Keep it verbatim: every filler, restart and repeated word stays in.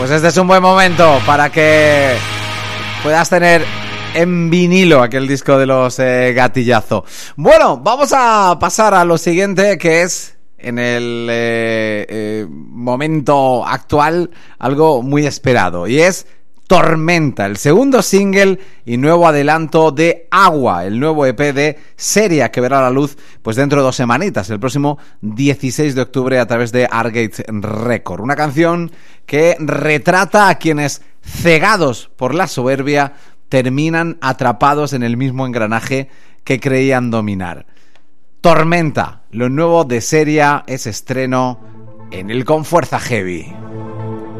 Pues este es un buen momento para que puedas tener en vinilo aquel disco de los eh, Gatillazo. Bueno, vamos a pasar a lo siguiente, que es en el eh, eh, momento actual algo muy esperado, y es Tormenta, el segundo single y nuevo adelanto de Agua, el nuevo E P de Seria, que verá la luz pues dentro de dos semanitas, el próximo dieciséis de octubre a través de Argate Record. Una canción que retrata a quienes, cegados por la soberbia, terminan atrapados en el mismo engranaje que creían dominar. Tormenta, lo nuevo de Seria, es estreno en el Con Fuerza Heavy.